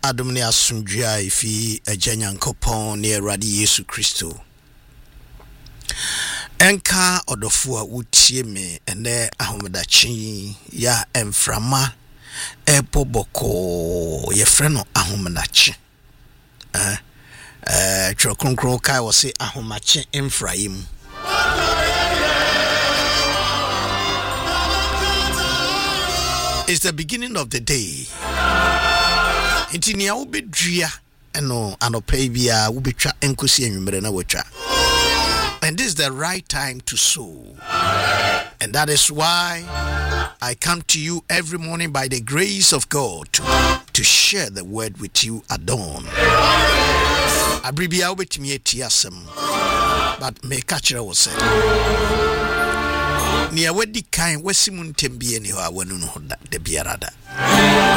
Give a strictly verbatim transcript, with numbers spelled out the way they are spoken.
Adom ne asomdwea ifi Agyanyankopɔn ne Awurade Yesu Kristo. Enka odofo a wotie me ene ahomedachi ya emframa eboboko ye freno ahomedachi. Eh eh twerɛkronkron kai wo se ahomache emfraim. It's the beginning of the day. Inti nia wo bedua eno anopai bia wo betwa enkosi anwumere na watwa. And this is the right time to sow. And that is why I come to you every morning by the grace of God to, to share the word with you at dawn. Abribia obetimi etiasem. But me catcher was said. Nia wedi kan wasimun tembie ni wa wanu no da de biarada.